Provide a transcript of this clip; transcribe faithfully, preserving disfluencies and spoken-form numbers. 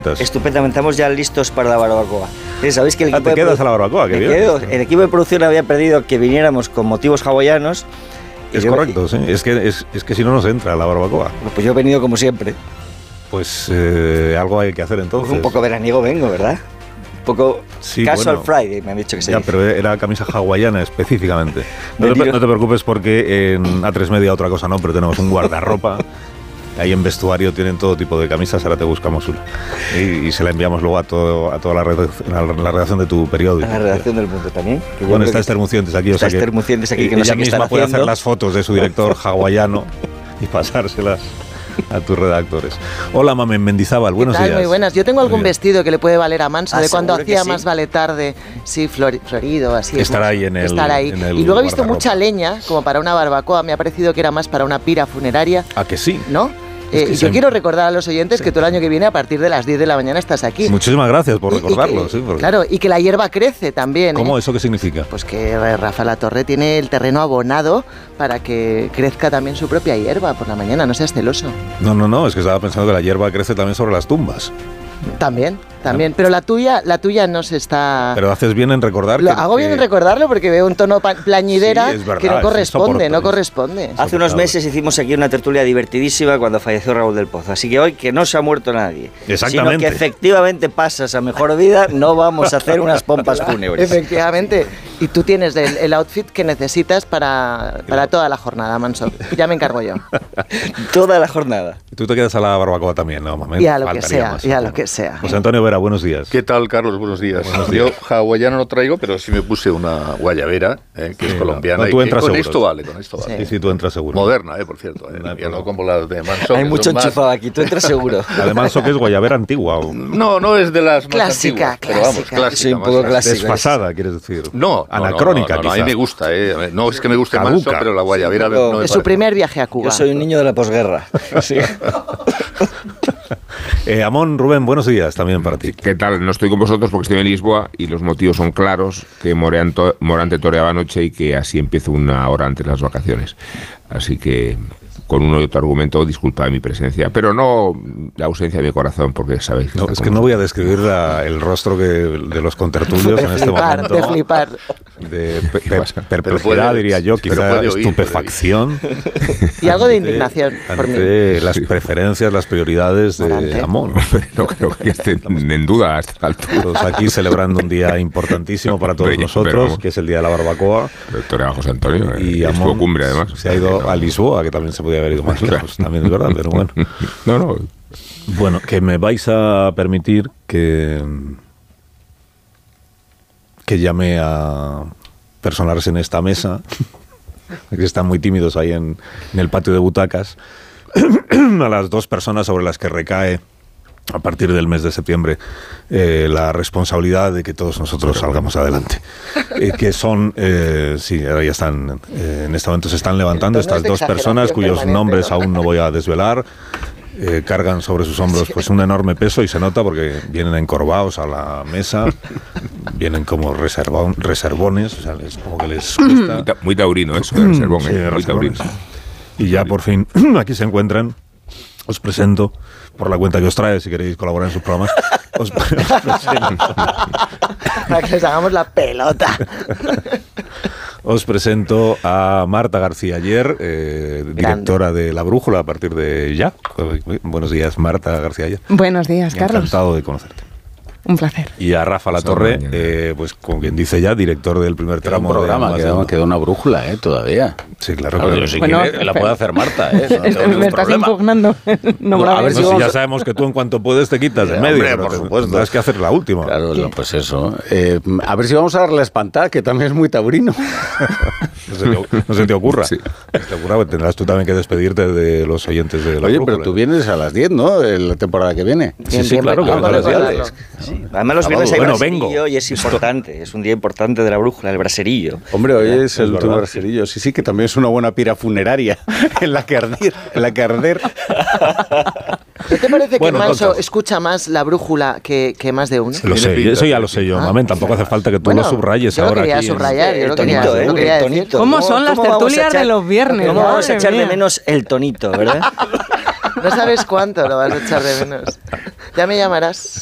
Estupendamente, estamos ya listos para la barbacoa. ¿Sabéis que el equipo ah, ¿te de quedas a la barbacoa? Qué bien. Quedo, el equipo de producción había pedido que viniéramos con motivos hawaianos. Es yo, correcto, sí. Es que, es, es que si no nos entra la barbacoa. Pues yo he venido como siempre. Pues eh, algo hay que hacer entonces. Pues un poco veraniego vengo, ¿verdad? Un poco sí, casual bueno, Friday, me han dicho que se ya, dice. Pero era camisa hawaiana específicamente. No te, no te preocupes porque en A tres Media otra cosa no, pero tenemos un guardarropa. Ahí en vestuario tienen todo tipo de camisas, ahora te buscamos una. Y, y se la enviamos luego a, todo, a toda la, red, la, la redacción de tu periódico. A la redacción del Mundo también. Que bueno, está Esther Mucientes aquí. Está o sea Esther Mucientes aquí, que no ella sé qué misma puede haciendo. hacer las fotos de su director hawaiano y pasárselas a tus redactores. Hola, Mamen Mendizábal, buenos días. Muy buenas. Yo tengo algún vestido que le puede valer a Manso, ah, de cuando hacía sí. Más vale tarde, sí, flor, florido, así. Estará ahí en el Estará ahí. En el y luego he visto guardarropa. mucha leña, como para una barbacoa, me ha parecido que era más para una pira funeraria. ¿A que sí? ¿No? Es Eh, que yo se... quiero recordar a los oyentes sí. que todo el año que viene a partir de las diez de la mañana estás aquí. Muchísimas gracias por recordarlo. Y, y que, sí, porque... Claro, y que la hierba crece también. ¿Cómo? ¿eh? ¿Eso qué significa? Pues que Rafa Latorre tiene el terreno abonado para que crezca también su propia hierba por la mañana, no seas celoso. No, no, no, es que estaba pensando que la hierba crece también sobre las tumbas. También, también, pero la tuya, la tuya no se está... Pero haces bien en recordar Lo que... hago bien que... en recordarlo porque veo un tono plañidera sí, verdad, que no corresponde, no corresponde. Hace unos meses hicimos aquí una tertulia divertidísima cuando falleció Raúl del Pozo, así que hoy que no se ha muerto nadie, exactamente, sino que efectivamente pasas a mejor vida, no vamos a hacer unas pompas fúnebres. Efectivamente, y tú tienes el, el outfit que necesitas para, para toda la jornada, Manso, ya me encargo yo. Toda la jornada. Y tú te quedas a la barbacoa también, ¿no, Mamén? Y a lo que sea, y a lo que sea. José Antonio Vera, buenos días. ¿Qué tal, Carlos? Buenos días. Buenos días. Yo hawaiano no traigo, pero sí me puse una guayabera, eh, que sí, es colombiana. No, tú y entras con seguros. esto vale, con esto vale. Sí, sí, tú entras seguro. Moderna, eh, por cierto. Eh, no, no como las de Manso. Hay mucho enchufado más... aquí, tú entras seguro. Además, ¿eso que es guayabera antigua? O... No, no es de las más clásica, antiguas, pero vamos, clásica. Sí, un poco clásica. Desfasada, quieres decir. No, anacrónica, no, no, no, no, quizá. a mí me gusta, eh. No es que me guste Caduca. Manso, pero la guayabera sí, no, no es su primer viaje a Cuba. Yo soy un niño de la posguerra. Sí. eh, Amón, Rubén, buenos días también para ti. ¿Qué tal? No estoy con vosotros porque estoy en Lisboa y los motivos son claros, que Moranto, Morante toreaba anoche y que así empiezo una hora antes las vacaciones. Así que con uno y otro argumento, disculpa mi presencia, pero no la ausencia de mi corazón, porque sabéis. No, es que no voy a describir la, el rostro que, de los contertulios de en este flipar, momento. De flipar. De pe, pe, perplejidad, diría yo, quizá oír, estupefacción. Y algo de indignación. Ante por mí. las preferencias, las prioridades de Morante. Amón. No creo que estén en duda hasta la altura. Todos aquí celebrando un día importantísimo para todos Pero, nosotros, pero, que es el día de la barbacoa. Toreaba José Antonio, y eh, Amón estuvo cumbre además. Se ha ido a Lisboa, que también se podía haber ido más lejos, también es verdad, pero bueno. No, no. Bueno, que me vais a permitir que, que llame a personarse en esta mesa, que están muy tímidos ahí en, en el patio de butacas, a las dos personas sobre las que recae a partir del mes de septiembre eh, la responsabilidad de que todos nosotros salgamos adelante, eh, que son eh, sí, ahora ya están eh, en este momento se están levantando estas dos personas cuyos nombres ¿no? aún no voy a desvelar. Eh, cargan sobre sus hombros pues un enorme peso y se nota porque vienen encorvados a la mesa, vienen como reserva, reservones, o sea, les, como que les cuesta. Muy, ta, muy taurino eso, de reservón, sí, eh, muy taurino. Y ya por fin aquí se encuentran. Os presento, por la cuenta que os trae, si queréis colaborar en sus programas, os, os presento. Para que les hagamos la pelota. Os presento a Marta García Ayer, eh, directora de La Brújula a partir de ya. Buenos días, Marta García Ayer. Buenos días, Carlos. Encantado de conocerte. Un placer. Y a Rafa Latorre, eh, pues como quien dice ya, director del primer tramo. Queda un programa, de queda, queda una brújula, ¿eh? Todavía. Sí, claro. claro claro. si bueno, quiere, la puede hacer Marta, ¿eh? No es, me estás problema. impugnando. No, Bueno, a ver si no, vamos si ya sabemos que tú en cuanto puedes te quitas de Eh, medio. hombre, pero por te, supuesto. Tendrás que hacer la última. Claro, no, pues eso. Eh, a ver si vamos a darle la espantada, que también es muy taurino. No se te, no se te ocurra. Sí. Se te ocurra, pues tendrás tú también que despedirte de los oyentes de La Oye, Brújula. pero tú vienes a las diez, ¿no? La temporada que viene. Sí, sí, claro que Vamos vengo a a las recordarlo. diez. Sí. Además los viernes hay bueno, braserillo vengo. y es importante, es un día importante de La Brújula, el braserillo. Hombre, hoy es el verdad. último braserillo. Sí, sí, que también es una buena pira funeraria en la que arder. En la que arder. ¿No te parece Bueno, que Manso entonces. escucha más La Brújula que, que más de uno? Lo sé, eso ya lo sé yo, Ah. Mamén, tampoco hace falta que tú Bueno, lo subrayes yo lo ahora quería aquí. subrayar, yo El lo quería, tonito, yo lo ¿eh? quería El decir. tonito. ¿Cómo son las vamos a tertulias echar- de los viernes? ¿Cómo vamos a Madre echar de mía. menos el tonito, verdad? No sabes cuánto lo vas a echar de menos. Ya me llamarás.